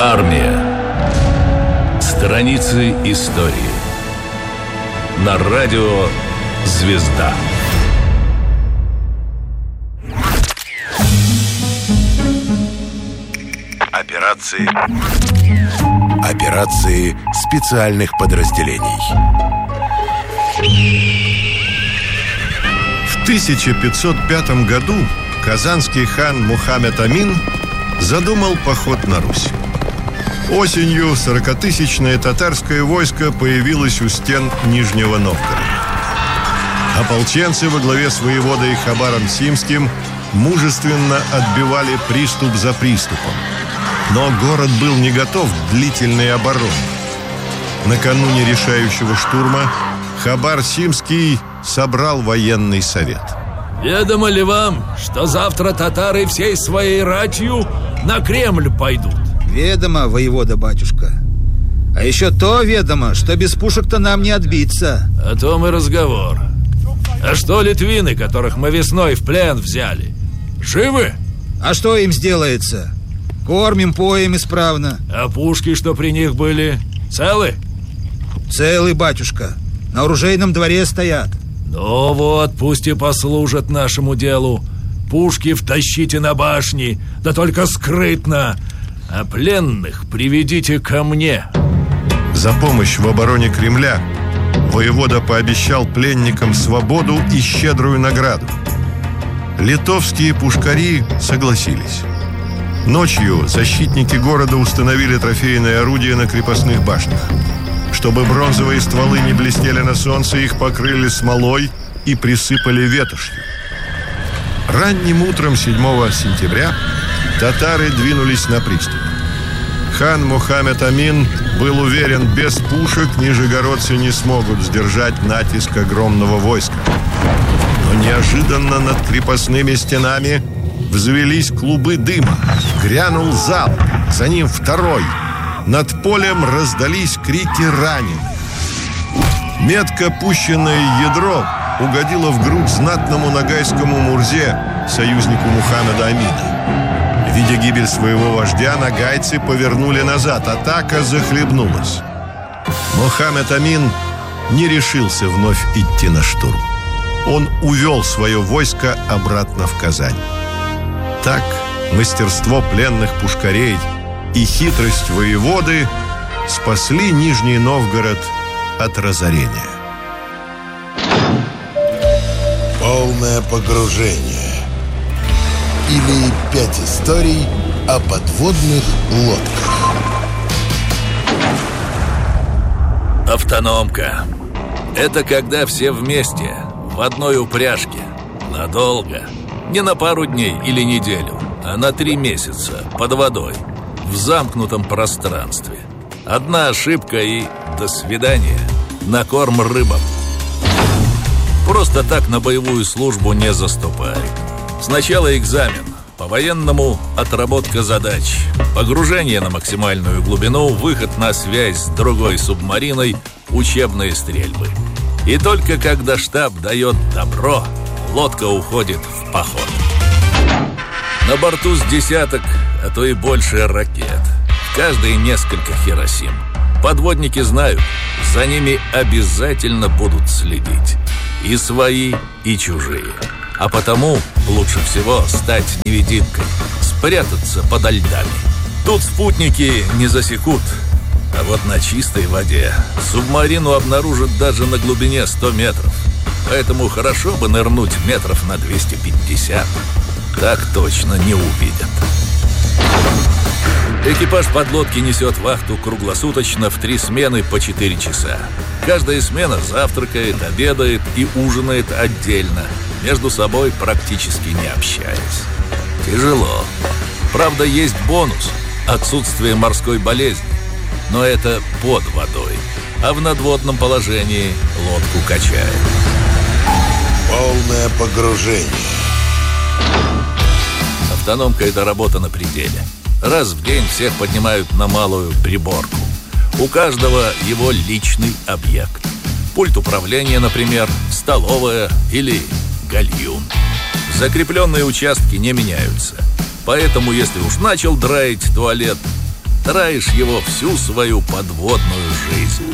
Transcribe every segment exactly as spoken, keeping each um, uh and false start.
Армия. Страницы истории. На радио «Звезда». Операции. Операции специальных подразделений. В тысяча пятьсот пятом году казанский хан Мухаммед Амин задумал поход на Русь. Осенью сорокатысячное татарское войско появилось у стен Нижнего Новгорода. Ополченцы во главе с воеводой Хабаром Симским мужественно отбивали приступ за приступом. Но город был не готов к длительной обороне. Накануне решающего штурма Хабар Симский собрал военный совет. Ведомо ли вам, что завтра татары всей своей ратью на Кремль пойдут? Ведомо, воевода батюшка. А еще то ведомо, что без пушек-то нам не отбиться. О том и разговор. А что литвины, которых мы весной в плен взяли? Живы? А что им сделается? Кормим, поем исправно. А пушки, что при них были, целы? Целы, батюшка. На оружейном дворе стоят. Ну вот, пусть и послужат нашему делу. Пушки втащите на башни, да только скрытно. А пленных приведите ко мне. За помощь в обороне Кремля воевода пообещал пленникам свободу и щедрую награду. Литовские пушкари согласились. Ночью защитники города установили трофейное орудие на крепостных башнях. Чтобы бронзовые стволы не блестели на солнце, их покрыли смолой и присыпали ветошью. Ранним утром седьмого сентября татары двинулись на приступ. Хан Мухаммед Амин был уверен, без пушек нижегородцы не смогут сдержать натиск огромного войска. Но неожиданно над крепостными стенами взвелись клубы дыма. Грянул залп, за ним второй. Над полем раздались крики раненых. Метко пущенное ядро угодило в грудь знатному ногайскому Мурзе, союзнику Мухаммеда Амина. Видя гибель своего вождя, ногайцы повернули назад. Атака захлебнулась. Мухаммед Амин не решился вновь идти на штурм. Он увел свое войско обратно в Казань. Так мастерство пленных пушкарей и хитрость воеводы спасли Нижний Новгород от разорения. Полное погружение. Или пять историй о подводных лодках. Автономка. Это когда все вместе, в одной упряжке. Надолго. Не на пару дней или неделю, а на три месяца, под водой, в замкнутом пространстве. Одна ошибка и до свидания. На корм рыбам. Просто так на боевую службу не заступай. Сначала экзамен. По-военному отработка задач. Погружение на максимальную глубину, выход на связь с другой субмариной, учебные стрельбы. И только когда штаб дает добро, лодка уходит в поход. На борту с десяток, а то и больше ракет. В каждой несколько Хиросим. Подводники знают, за ними обязательно будут следить. И свои, и чужие. А потому лучше всего стать невидимкой, спрятаться подо льдами. Тут спутники не засекут. А вот на чистой воде субмарину обнаружат даже на глубине сто метров. Поэтому хорошо бы нырнуть метров на двести пятьдесят. Так точно не увидят. Экипаж подлодки несет вахту круглосуточно в три смены по четыре часа. Каждая смена завтракает, обедает и ужинает отдельно, между собой практически не общаясь. Тяжело. Правда, есть бонус – отсутствие морской болезни. Но это под водой, а в надводном положении лодку качает. Полное погружение. Автономка – это работа на пределе. Раз в день всех поднимают на малую приборку. У каждого его личный объект. Пульт управления, например, столовая или гальюн. Закрепленные участки не меняются. Поэтому, если уж начал драить туалет, Траишь его всю свою подводную жизнь.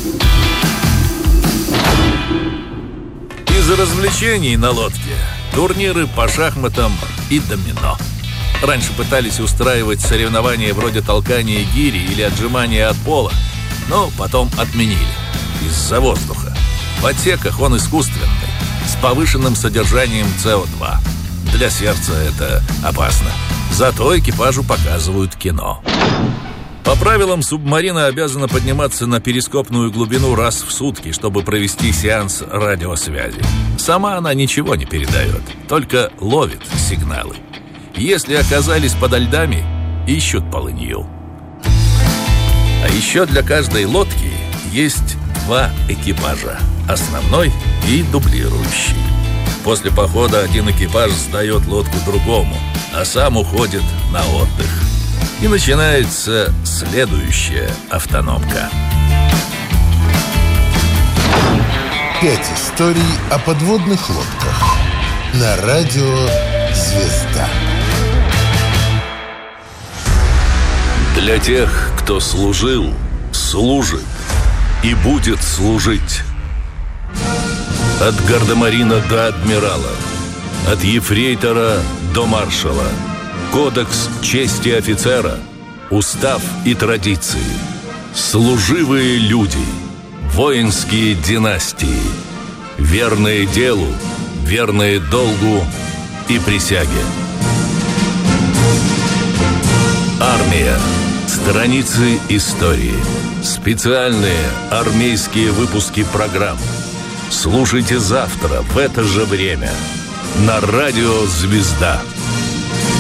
Из развлечений на лодке турниры по шахматам и домино. Раньше пытались устраивать соревнования вроде толкания гири или отжимания от пола, но потом отменили из-за воздуха. В отсеках он искусственный, с повышенным содержанием С О два. Для сердца это опасно. Зато экипажу показывают кино. По правилам, субмарина обязана подниматься на перископную глубину раз в сутки, чтобы провести сеанс радиосвязи. Сама она ничего не передает, только ловит сигналы. Если оказались подо льдами, ищут полынью. А еще для каждой лодки есть два экипажа: основной и дублирующий. После похода один экипаж сдает лодку другому, а сам уходит на отдых. И начинается следующая автономка. Пять историй о подводных лодках на радио «Звезда». Для тех, кто служил, служит и будет служить. От гардемарина до адмирала, от ефрейтора до маршала. Кодекс чести офицера, устав и традиции. Служивые люди, воинские династии, верные делу, верные долгу и присяге. Армия. Страницы истории. Специальные армейские выпуски программ. Слушайте завтра в это же время на радио «Звезда».